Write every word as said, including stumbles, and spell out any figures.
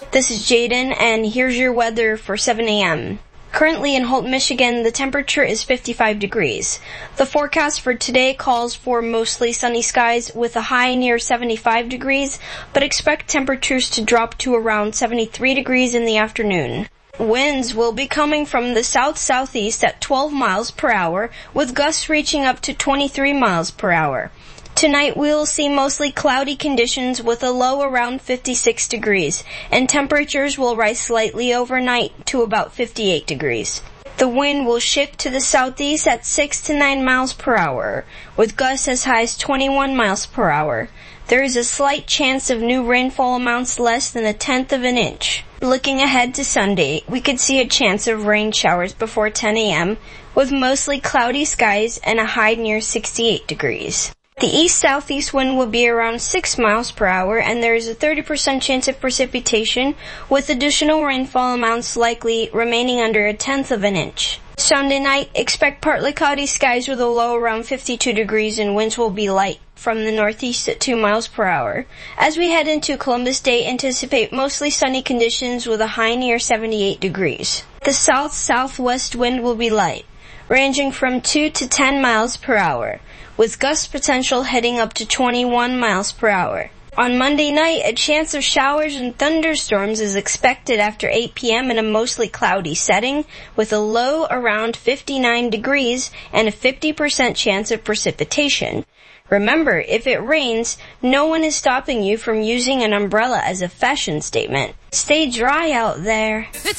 This is Jaden, and here's your weather for seven a.m. Currently in Holt, Michigan, the temperature is fifty-five degrees. The forecast for today calls for mostly sunny skies with a high near seventy-five degrees, but expect temperatures to drop to around seventy-three degrees in the afternoon. Winds will be coming from the south-southeast at twelve miles per hour, with gusts reaching up to twenty-three miles per hour. Tonight we'll see mostly cloudy conditions with a low around fifty-six degrees, and temperatures will rise slightly overnight to about fifty-eight degrees. The wind will shift to the southeast at six to nine miles per hour, with gusts as high as twenty-one miles per hour. There is a slight chance of new rainfall amounts less than a tenth of an inch. Looking ahead to Sunday, we could see a chance of rain showers before ten a.m., with mostly cloudy skies and a high near sixty-eight degrees. The east-southeast wind will be around six miles per hour, and there is a thirty percent chance of precipitation, with additional rainfall amounts likely remaining under a tenth of an inch. Sunday night, expect partly cloudy skies with a low around fifty-two degrees, and winds will be light from the northeast at two miles per hour. As we head into Columbus Day, anticipate mostly sunny conditions with a high near seventy-eight degrees. The south-southwest wind will be light, ranging from two to ten miles per hour, with gust potential heading up to twenty-one miles per hour. On Monday night, a chance of showers and thunderstorms is expected after eight p.m. in a mostly cloudy setting, with a low around fifty-nine degrees and a fifty percent chance of precipitation. Remember, if it rains, no one is stopping you from using an umbrella as a fashion statement. Stay dry out there. It's